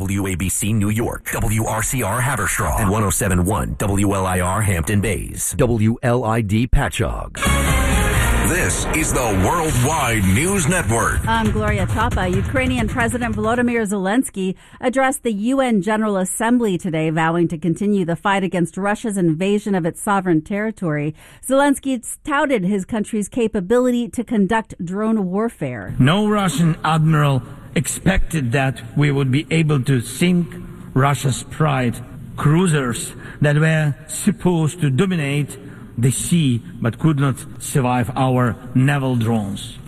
WABC New York, WRCR Haverstraw, and 107.1 WLIR Hampton Bays, WLID Patchogue. This is the Worldwide News Network. I'm Gloria Chapa. Ukrainian President Volodymyr Zelensky addressed the UN General Assembly today, vowing to continue the fight against Russia's invasion of its sovereign territory. Zelensky touted his country's capability to conduct drone warfare. No Russian admiral expected that we would be able to sink Russia's Pride cruisers that were supposed to dominate the sea but could not survive our naval drones.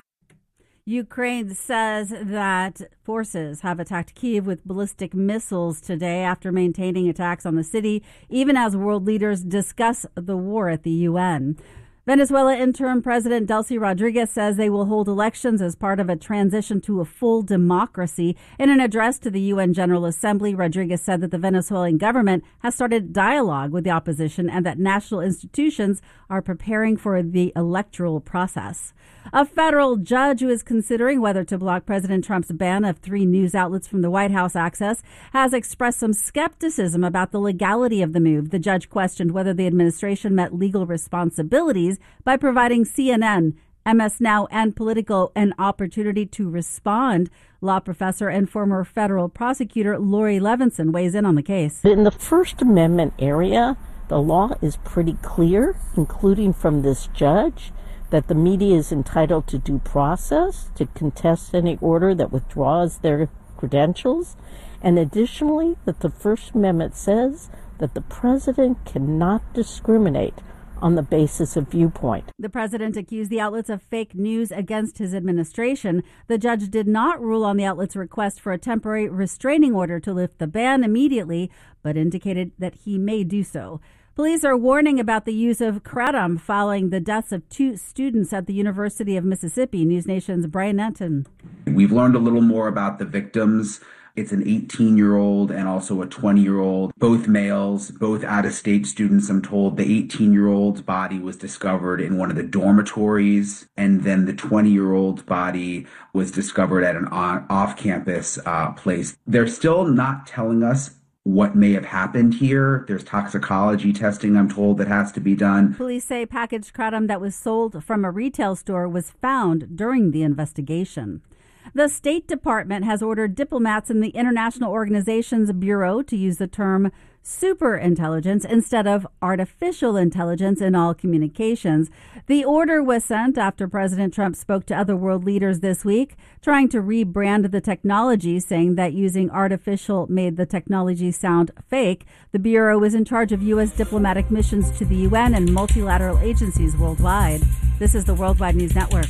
Ukraine says that forces have attacked Kyiv with ballistic missiles today after maintaining attacks on the city, even as world leaders discuss the war at the UN. Venezuela interim President Delcy Rodriguez says they will hold elections as part of a transition to a full democracy. In an address to the UN General Assembly, Rodriguez said that the Venezuelan government has started dialogue with the opposition and that national institutions are preparing for the electoral process. A federal judge who is considering whether to block President Trump's ban of 3 news outlets from the White House access has expressed some skepticism about the legality of the move. The judge questioned whether the administration met legal responsibilities by providing CNN, MS Now, and Politico an opportunity to respond. Law professor and former federal prosecutor Lori Levinson weighs in on the case. In the First Amendment area, the law is pretty clear, including from this judge, that the media is entitled to due process, to contest any order that withdraws their credentials, and additionally that the First Amendment says that the president cannot discriminate on the basis of viewpoint. The president accused the outlets of fake news against his administration. The judge did not rule on the outlets' request for a temporary restraining order to lift the ban immediately, but indicated that he may do so. Police are warning about the use of kratom following the deaths of 2 students at the University of Mississippi. News Nation's Brian Nanton. We've learned a little more about the victims. It's an 18-year-old and also a 20-year-old, both males, both out-of-state students. I'm told the 18-year-old's body was discovered in one of the dormitories, and then the 20-year-old's body was discovered at an off-campus place. They're still not telling us what may have happened here. There's toxicology testing, I'm told, that has to be done. Police say packaged kratom that was sold from a retail store was found during the investigation. The State Department has ordered diplomats in the International Organizations Bureau to use the term superintelligence instead of artificial intelligence in all communications. The order was sent after President Trump spoke to other world leaders this week, trying to rebrand the technology, saying that using artificial made the technology sound fake. The Bureau is in charge of U.S. diplomatic missions to the UN and multilateral agencies worldwide. This is the Worldwide News Network.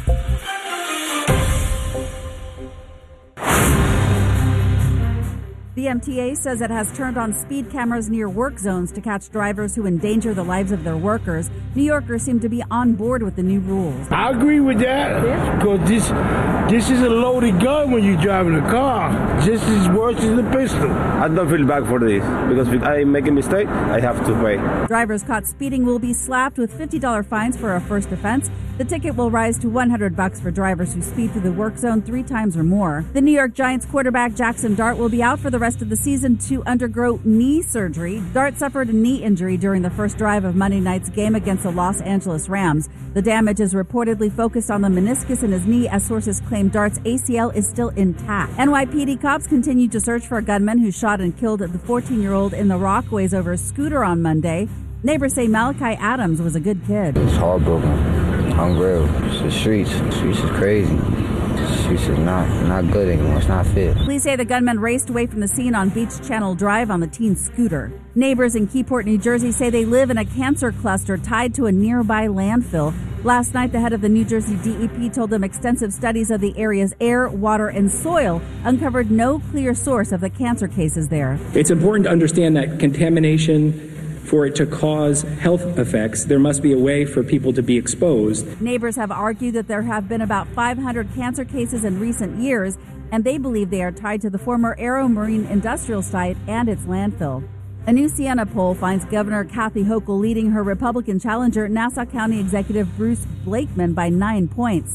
The MTA says it has turned on speed cameras near work zones to catch drivers who endanger the lives of their workers. New Yorkers seem to be on board with the new rules. I agree with that, because this is a loaded gun when you're driving a car, just as worse as a pistol. I don't feel bad for this, because if I make a mistake, I have to pay. Drivers caught speeding will be slapped with $50 fines for a first offense. The ticket will rise to $100 for drivers who speed through the work zone 3 times or more. The New York Giants quarterback Jackson Dart will be out for the rest of the season to undergo knee surgery. Dart suffered a knee injury during the first drive of Monday night's game against the Los Angeles Rams. The damage is reportedly focused on the meniscus in his knee, as sources claim Dart's ACL is still intact. NYPD cops continue to search for a gunman who shot and killed the 14-year-old in the Rockaways over a scooter on Monday. Neighbors say Malachi Adams was a good kid. It's heartbroken. I'm real. It's the streets. The streets is crazy. The streets is not good anymore. It's not fit. Police say the gunman raced away from the scene on Beach Channel Drive on the teen scooter. Neighbors in Keyport, New Jersey say they live in a cancer cluster tied to a nearby landfill. Last night, the head of the New Jersey DEP told them extensive studies of the area's air, water, and soil uncovered no clear source of the cancer cases there. It's important to understand that contamination, for it to cause health effects, there must be a way for people to be exposed. Neighbors have argued that there have been about 500 cancer cases in recent years, and they believe they are tied to the former Aero Marine Industrial Site and its landfill. A new Siena poll finds Governor Kathy Hochul leading her Republican challenger, Nassau County Executive Bruce Blakeman, by 9 points.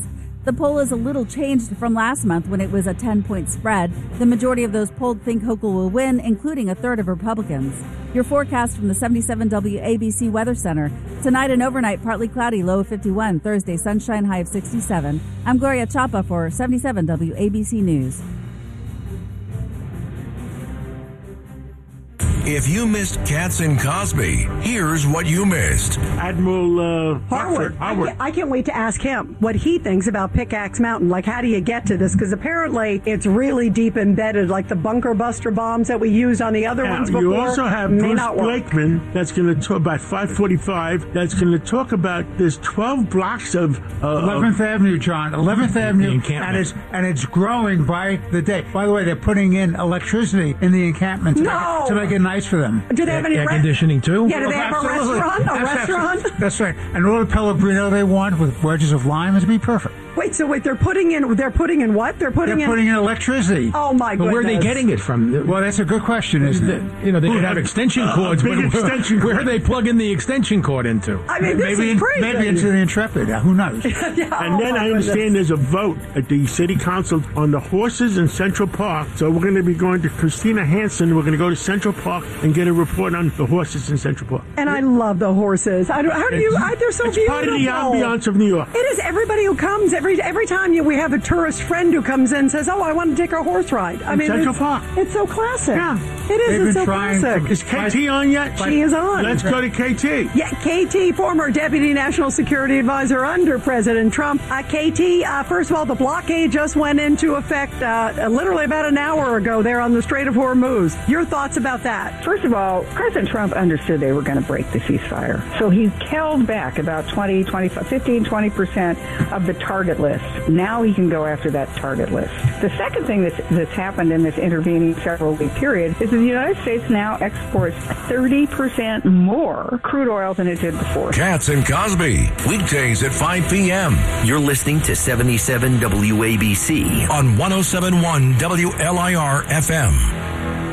The poll is a little changed from last month when it was a 10-point spread. The majority of those polled think Hochul will win, including a third of Republicans. Your forecast from the 77 WABC Weather Center. Tonight and overnight, partly cloudy, low of 51. Thursday, sunshine, high of 67. I'm Gloria Chapa for 77 WABC News. If you missed Katz and Cosby, here's what you missed. Admiral Harwood. I can't wait to ask him what he thinks about Pickaxe Mountain. Like, how do you get to this? Because apparently it's really deep embedded, like the bunker buster bombs that we used on the other ones before. You also have Bruce Blakeman that's going to talk about 545. That's going to talk about there's 12 blocks of 11th Avenue, John. 11th Avenue, and it's growing by the day. By the way, they're putting in electricity in the encampment to make it nice for them. Do they have any air conditioning too? Yeah, do they have a restaurant? That's right. And all the Pellegrino they want with wedges of lime is be perfect. Wait, they're putting in what? They're putting in electricity. Oh my goodness. But where are they getting it from? Well, that's a good question, isn't it? You know, they could have extension cords. Where are they plugging the extension cord into? I mean, this is crazy. Maybe into the Intrepid. Who knows? And then I understand there's a vote at the city council on the horses in Central Park. So we're going to be going to Christina Hansen. We're going to go to Central Park and get a report on the horses in Central Park. And I love the horses. They're so beautiful. It's part of the ambiance of New York. It is. Everybody who comes, every time we have a tourist friend who comes in and says, "Oh, I want to take a horse ride." I mean, Central Park. It's so classic. Yeah, it is. It's so classic. Is KT on yet? She is on. Let's go to KT. Yeah, KT, former Deputy National Security Advisor under President Trump. KT, first of all, the blockade just went into effect literally about an hour ago there on the Strait of Hormuz. Your thoughts about that? First of all, President Trump understood they were going to break the ceasefire. So he held back about 15-20% of the target list. Now he can go after that target list. The second thing that's happened in this intervening several-week period is that the United States now exports 30% more crude oil than it did before. Katz and Cosby, weekdays at 5 p.m. You're listening to 77 WABC on 107.1 WLIR FM.